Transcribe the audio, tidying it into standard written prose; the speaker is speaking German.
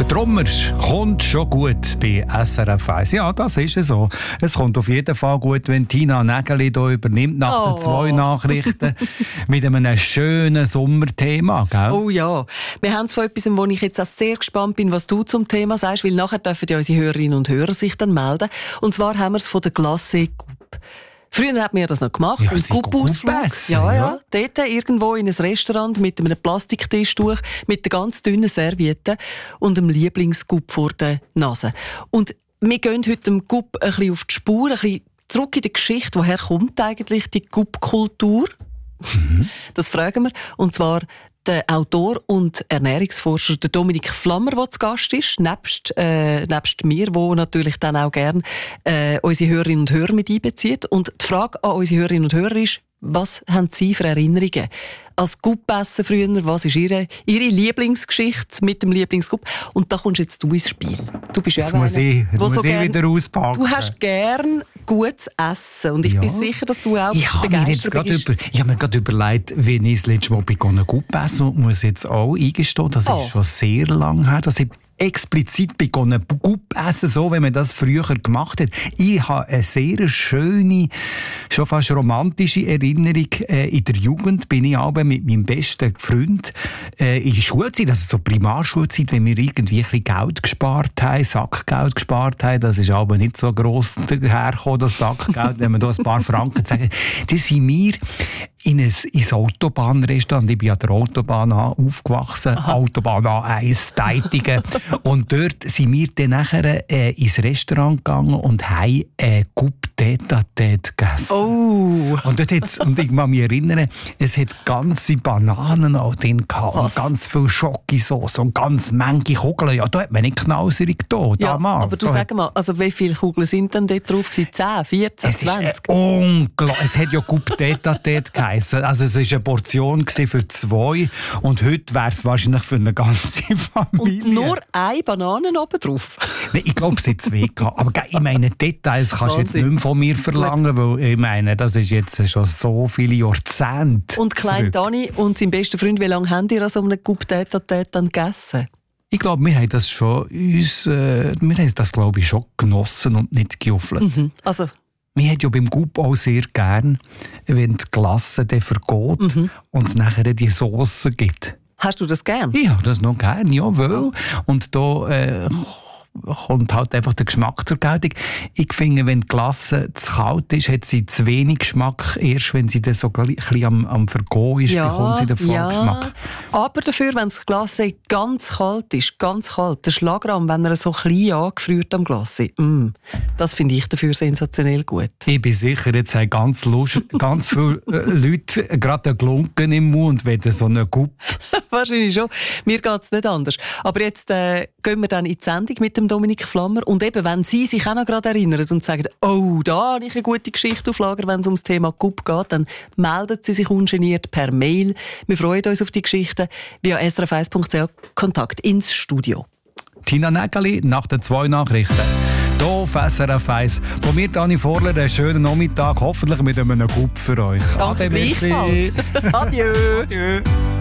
Trommer kommt schon gut bei SRF 1. Ja, das ist es so. Es kommt auf jeden Fall gut, wenn Tina Nägeli hier übernimmt nach den 2 Nachrichten mit einem schönen Sommerthema. Gell? Oh ja, wir haben es von etwas, wo ich jetzt auch sehr gespannt bin, was du zum Thema sagst, weil nachher dürfen ja unsere Hörerinnen und Hörer sich dann melden. Und zwar haben wir es von der Glacé Coupe. Früher hat man das noch gemacht, ja, einen Coupe-Ausflug. Ja. Dort irgendwo in ein Restaurant mit einem Plastiktischtuch, mit der ganz dünnen Serviette und einem Lieblingscoupe vor der Nase. Und wir gehen heute dem Coupe ein bisschen auf die Spur, ein bisschen zurück in die Geschichte. Woher kommt eigentlich die Coupe-Kultur? Das fragen wir. Und zwar der Autor und Ernährungsforscher der Dominik Flammer, der zu Gast ist, nebst mir, der natürlich dann auch gerne unsere Hörerinnen und Hörer mit einbezieht. Und die Frage an unsere Hörerinnen und Hörer ist, was haben Sie für Erinnerungen? Als Coupe-Essen früher, was ist Ihre Lieblingsgeschichte mit dem Lieblingscoupe? Und da kommst jetzt du ins Spiel. Du bist ja jetzt muss ich wieder auspacken. Du hast gern gutes Essen und ich bin sicher, dass du auch begeistert bist. Ich habe mir gerade überlegt, wie ich das letzte Mal bei Coupe essen und muss jetzt auch eingestehen, das ist schon sehr lange her, dass ich explizit begonnen Coupe essen, so wie man das früher gemacht hat. Ich habe eine sehr schöne, schon fast romantische Erinnerung. In der Jugend bin ich aber mit meinem besten Freund in der Schulzeit, also zur Primarschulzeit, wenn wir irgendwie ein bisschen Geld gespart haben, Sackgeld gespart haben, das ist aber nicht so gross dahergekommen, das Sackgeld, wenn man da ein paar Franken sagen, dann sind wir ins Autobahnrestaurant. Ich bin an der Autobahn aufgewachsen, Autobahn A1, Teitigen. Und dort sind wir dann nachher ins Restaurant gegangen und haben Coupe Tête-à-Tête gegessen. Oh! Und ich kann mich erinnern, es hat ganze Bananen auch drin gehabt und ganz viel Schokosauce und ganz manche Kugeln. Ja, da hat man nicht knauserig da, damals. Aber du sag mal, also wie viele Kugeln sind denn dort drauf gewesen? 10, 14, 20? Unglaublich. Es hat ja Coupe Tête-à-Tête geheißen. Also es war eine Portion für 2 und heute wäre es wahrscheinlich für eine ganze Familie. Und nur eine Banane oben drauf? Nein, ich glaube, es hat 2 gehabt. Aber ich meine, Details kannst du jetzt nicht mehr von mir verlangen, weil ich meine, das ist jetzt schon so viele Jahrzehnte. Und Klein Dani und sein bester Freund, wie lange haben die an so einem Coupe Tête-à-Tête dann gegessen? Ich glaube, wir haben das schon glaube ich, schon genossen und nicht gejuffelt. Also wir haben ja beim Coupe auch sehr gern, wenn die Glasse dann vergeht und es nachher die Sauce gibt. Hast du das gern? Ja, das noch gern, jawohl. Und da kommt halt einfach der Geschmack zur Geltung. Ich finde, wenn die Glasse zu kalt ist, hat sie zu wenig Geschmack. Erst wenn sie dann so ein bisschen am Vergehen ist, bekommt sie den Vollgeschmack. Aber dafür, wenn das Glasse ganz kalt ist, der Schlagrahm, wenn er so klein angefriert am Glasse, das finde ich dafür sensationell gut. Ich bin sicher, jetzt haben ganz viele Leute gerade einen Glunken im Mund, wenn so eine Coupe. Wahrscheinlich schon. Mir geht es nicht anders. Aber jetzt gehen wir dann in die Sendung mit dem Dominik Flammer. Und eben, wenn Sie sich auch noch gerade erinnern und sagen, oh, da habe ich eine gute Geschichte auf Lager, wenn es ums Thema Coupe geht, dann melden Sie sich ungeniert per Mail. Wir freuen uns auf die Geschichten via srf1.ch Kontakt ins Studio. Tina Nägeli nach den 2 Nachrichten. Hier auf SRF 1. Von mir, Dani Vorler, einen schönen Nachmittag. Hoffentlich mit einem Coupe für euch. Danke gleichfalls. Adieu. Adieu.